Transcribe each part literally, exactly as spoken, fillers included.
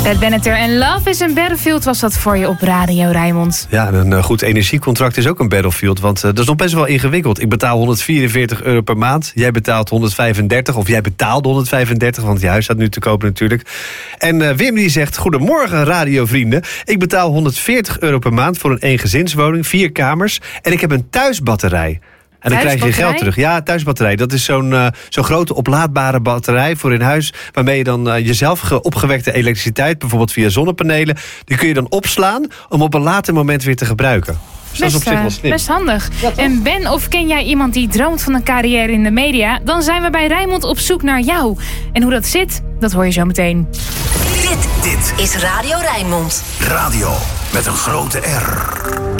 Ted Benneter en Love is a Battlefield was dat voor je op Radio Rijnmond. Ja, een uh, goed energiecontract is ook een battlefield. Want uh, dat is nog best wel ingewikkeld. Ik betaal honderdvierenveertig euro per maand. Jij betaalt honderdvijfendertig. Of jij betaalt honderdvijfendertig, want je huis staat nu te koop natuurlijk. En uh, Wim die zegt, goedemorgen radiovrienden. Ik betaal honderdveertig euro per maand voor een eengezinswoning, vier kamers. En ik heb een thuisbatterij. En dan krijg je je geld terug. Ja, thuisbatterij. Dat is zo'n, uh, zo'n grote oplaadbare batterij voor in huis, waarmee je dan uh, jezelf opgewekte elektriciteit, bijvoorbeeld via zonnepanelen, die kun je dan opslaan om op een later moment weer te gebruiken. Dus best, dat is op zich wel slim. Best handig. Ja, en Ben, of ken jij iemand die droomt van een carrière in de media? Dan zijn we bij Rijnmond op zoek naar jou. En hoe dat zit, dat hoor je zo meteen. Dit, dit is Radio Rijnmond. Radio met een grote R.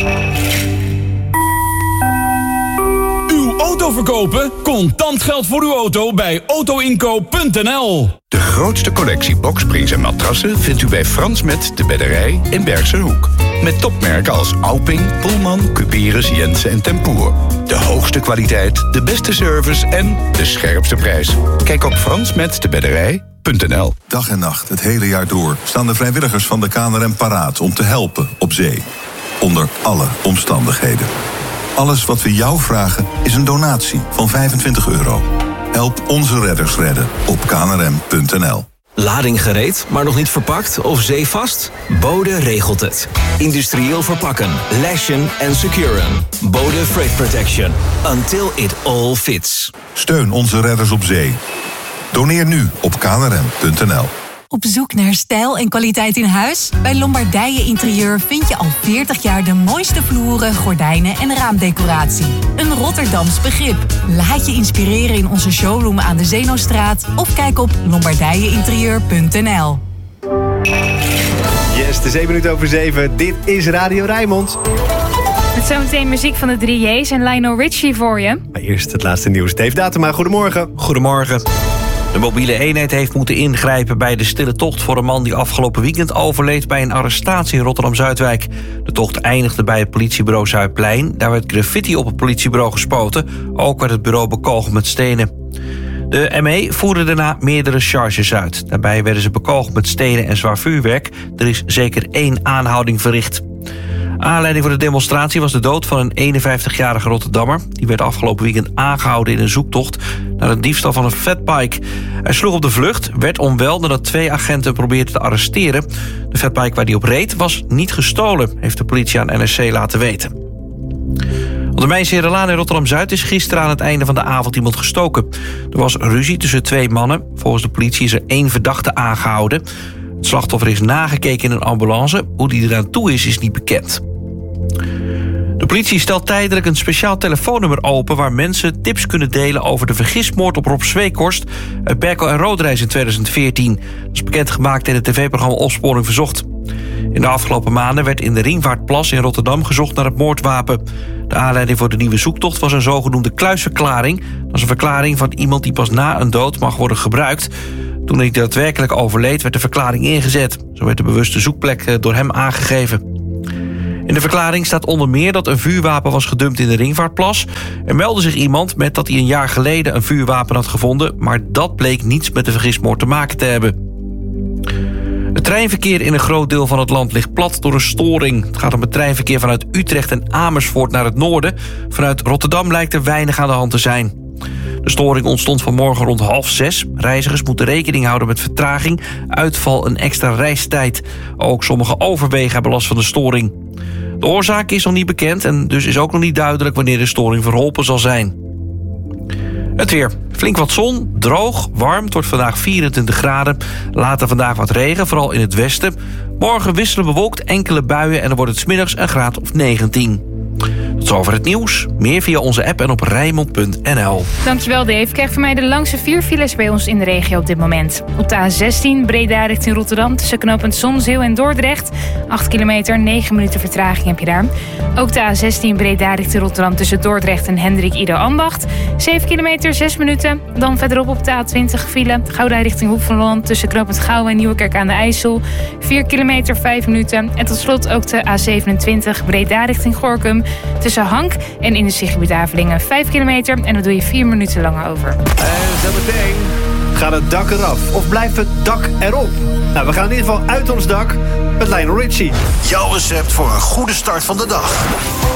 Auto verkopen? Contant geld voor uw auto bij autoinkoop punt n l. De grootste collectie boksprings en matrassen vindt u bij Frans Met de Bedderij in Bergse Hoek. Met topmerken als Auping, Pullman, Cuperus, Jensen en Tempoer. De hoogste kwaliteit, de beste service en de scherpste prijs. Kijk op frans met de bedderij punt n l. Dag en nacht, het hele jaar door, staan de vrijwilligers van de K N R M paraat om te helpen op zee. Onder alle omstandigheden. Alles wat we jou vragen is een donatie van vijfentwintig euro. Help onze redders redden op k n r m punt n l. Lading gereed, maar nog niet verpakt of zeevast? Bode regelt het. Industrieel verpakken, lashen en securen. Bode Freight Protection. Until it all fits. Steun onze redders op zee. Doneer nu op k n r m punt n l. Op zoek naar stijl en kwaliteit in huis? Bij Lombardije Interieur vind je al veertig jaar de mooiste vloeren, gordijnen en raamdecoratie. Een Rotterdams begrip. Laat je inspireren in onze showroom aan de Zeenostraat of kijk op lombardije interieur punt n l. Yes, de zeven minuten over zeven. Dit is Radio Rijnmond. Met zometeen muziek van de drie J's en Lionel Richie voor je. Maar eerst het laatste nieuws. Dave Datema, goedemorgen. Goedemorgen. De mobiele eenheid heeft moeten ingrijpen bij de stille tocht voor een man die afgelopen weekend overleed bij een arrestatie in Rotterdam-Zuidwijk. De tocht eindigde bij het politiebureau Zuidplein. Daar werd graffiti op het politiebureau gespoten. Ook werd het bureau bekogeld met stenen. De M E voerde daarna meerdere charges uit. Daarbij werden ze bekogeld met stenen en zwaar vuurwerk. Er is zeker één aanhouding verricht. Aanleiding voor de demonstratie was de dood van een eenenvijftigjarige Rotterdammer. Die werd afgelopen weekend aangehouden in een zoektocht naar het diefstal van een fatbike. Hij sloeg op de vlucht, werd onwel nadat twee agenten probeerden te arresteren. De fatbike waar hij op reed was niet gestolen, heeft de politie aan N R C laten weten. Op de Mijnserenlaan in Rotterdam-Zuid is gisteren aan het einde van de avond iemand gestoken. Er was ruzie tussen twee mannen. Volgens de politie is er één verdachte aangehouden. Het slachtoffer is nagekeken in een ambulance. Hoe die eraan toe is, is niet bekend. De politie stelt tijdelijk een speciaal telefoonnummer open waar mensen tips kunnen delen over de vergismoord op Rob Zweekhorst uit Berkel en Roodreis in tweeduizend veertien. Dat is bekendgemaakt in het tv-programma Opsporing Verzocht. In de afgelopen maanden werd in de Ringvaartplas in Rotterdam gezocht naar het moordwapen. De aanleiding voor de nieuwe zoektocht was een zogenoemde kluisverklaring. Dat is een verklaring van iemand die pas na een dood mag worden gebruikt. Toen hij daadwerkelijk overleed, werd de verklaring ingezet. Zo werd de bewuste zoekplek door hem aangegeven. In de verklaring staat onder meer dat een vuurwapen was gedumpt in de Ringvaartplas. Er meldde zich iemand met dat hij een jaar geleden een vuurwapen had gevonden, maar dat bleek niets met de vergismoord te maken te hebben. Het treinverkeer in een groot deel van het land ligt plat door een storing. Het gaat om het treinverkeer vanuit Utrecht en Amersfoort naar het noorden. Vanuit Rotterdam lijkt er weinig aan de hand te zijn. De storing ontstond vanmorgen rond half zes. Reizigers moeten rekening houden met vertraging, uitval en extra reistijd. Ook sommige overwegen hebben last van de storing. De oorzaak is nog niet bekend en dus is ook nog niet duidelijk wanneer de storing verholpen zal zijn. Het weer. Flink wat zon, droog, warm. Het wordt vandaag vierentwintig graden. Later vandaag wat regen, vooral in het westen. Morgen wisselen bewolkt, enkele buien en dan wordt het 's middags een graad of negentien. Tot zover het nieuws. Meer via onze app en op rijnmond punt n l. Dankjewel Dave. Krijg van mij de langste vier files bij ons in de regio op dit moment. Op de A zestien Breda richting Rotterdam tussen knooppunt Zonzeel en Dordrecht. acht kilometer, negen minuten vertraging heb je daar. Ook de A zestien Breda richting Rotterdam tussen Dordrecht en Hendrik Ido Ambacht. zeven kilometer, zes minuten. Dan verderop op de A twintig file. Gouda richting Hoek van Holland tussen knooppunt Gouwen en Nieuwekerk aan de IJssel. vier kilometer, vijf minuten. En tot slot ook de A zevenentwintig Breda richting Gorinchem tussen Hank en industriegebied Avelingen. vijf kilometer en dan doe je vier minuten langer over. En zo meteen Gaat het dak eraf of blijft het dak erop? Nou, we gaan in ieder geval uit ons dak met Lionel Richie. Jouw recept voor een goede start van de dag.